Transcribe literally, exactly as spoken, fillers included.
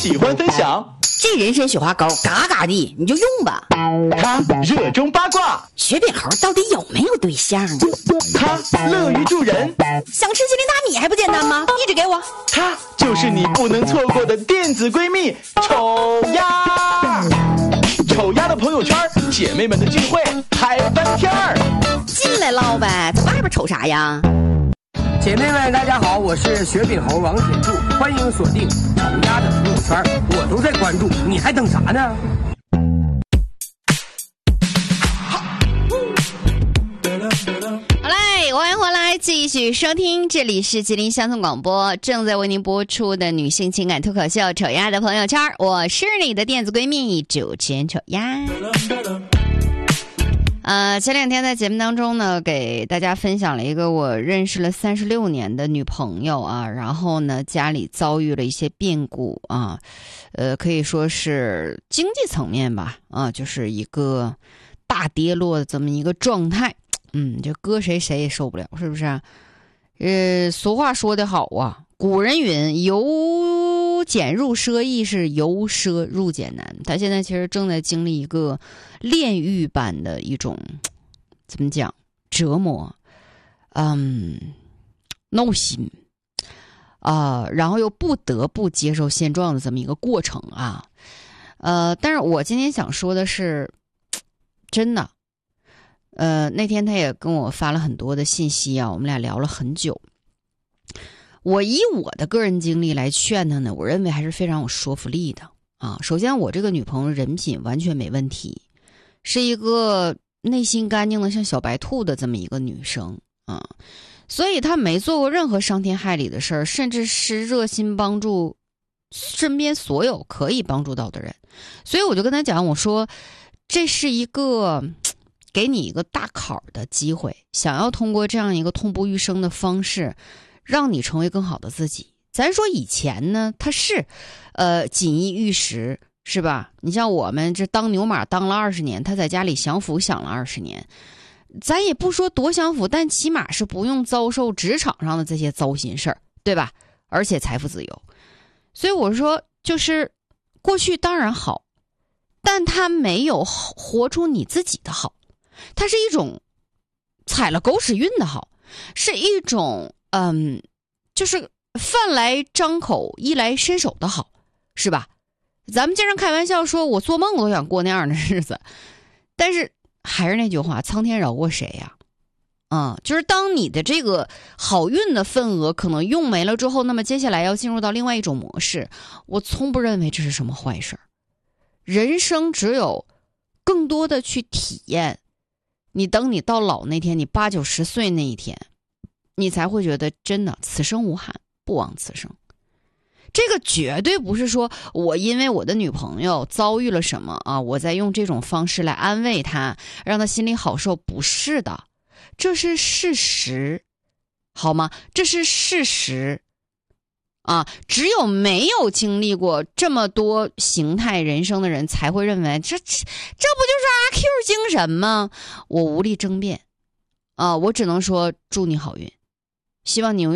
喜欢分享。 这人参雪花膏嘎嘎的，你就用吧。 他热衷八卦， 雪饼猴到底有没有对象啊？ 他乐于助人， 想吃吉林大米还不简单吗？一直给我。 他就是你不能错过的电子闺蜜丑丫。丑丫的朋友圈，姐妹们的聚会，嗨翻天儿。 进来唠呗，在外边瞅啥呀？ 姐妹们，大家好，我是雪饼猴王铁柱，欢迎锁定丑丫的朋友圈，我都在关注，你还等啥呢？ 好嘞，欢迎回来，继续收听，这里是吉林乡村广播，正在为您播出的女性情感脱口秀《丑丫的朋友圈》，我是你的电子闺蜜主持人丑丫。呃，前两天在节目当中呢，给大家分享了一个我认识了三十六年的女朋友啊，然后呢，家里遭遇了一些变故啊，呃，可以说是经济层面吧，啊，就是一个大跌落的这么一个状态，嗯，就搁谁谁也受不了，是不是啊？呃，俗话说得好啊，古人云由俭入奢易是由奢入俭难，他现在其实正在经历一个炼狱般的一种怎么讲折磨，嗯，闹心啊、呃，然后又不得不接受现状的这么一个过程啊，呃，但是我今天想说的是，真的，呃，那天他也跟我发了很多的信息啊，我们俩聊了很久。我以我的个人经历来劝他呢，我认为还是非常有说服力的啊。首先，我这个女朋友人品完全没问题，是一个内心干净的像小白兔的这么一个女生啊，所以她没做过任何伤天害理的事儿，甚至是热心帮助身边所有可以帮助到的人。所以我就跟她讲，我说这是一个给你一个大考的机会，想要通过这样一个痛不欲生的方式让你成为更好的自己。咱说以前呢，他是呃锦衣玉食，是吧？你像我们这当牛马当了二十年，他在家里享福享了二十年，咱也不说多享福，但起码是不用遭受职场上的这些糟心事儿，对吧？而且财富自由。所以我说就是过去当然好，但他没有活出你自己的好，它是一种踩了狗屎运的好，是一种嗯，就是饭来张口衣来伸手的好，是吧？咱们经常开玩笑说我做梦都想过那样的日子，但是还是那句话，苍天饶过谁呀、啊？嗯，就是当你的这个好运的份额可能用没了之后，那么接下来要进入到另外一种模式，我从不认为这是什么坏事。人生只有更多的去体验，你等你到老那天，你八九十岁那一天，你才会觉得真的此生无憾，不枉此生。这个绝对不是说我因为我的女朋友遭遇了什么啊，我在用这种方式来安慰她，让她心里好受，不是的，这是事实，好吗？这是事实啊！只有没有经历过这么多形态人生的人，才会认为这这这不就是阿 Q 精神吗？我无力争辩啊，我只能说祝你好运，希望你永远